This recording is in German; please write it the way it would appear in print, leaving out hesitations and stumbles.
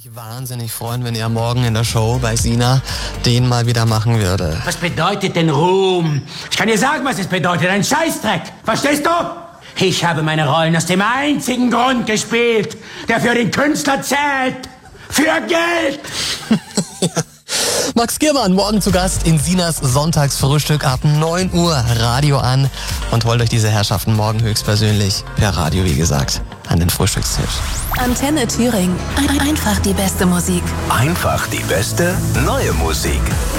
mich wahnsinnig freuen, wenn er morgen in der Show bei Sina den mal wieder machen würde. Was bedeutet denn Ruhm? Ich kann dir sagen, was es bedeutet. Ein Scheißdreck. Verstehst du? Ich habe meine Rollen aus dem einzigen Grund gespielt, der für den Künstler zählt. Für Geld! Ja. Max Giermann, morgen zu Gast in Sinas Sonntagsfrühstück ab 9 Uhr Radio an und holt euch diese Herrschaften morgen höchstpersönlich per Radio, wie gesagt, an den Frühstückstisch. Antenne Thüringen. Einfach die beste Musik. Einfach die beste neue Musik.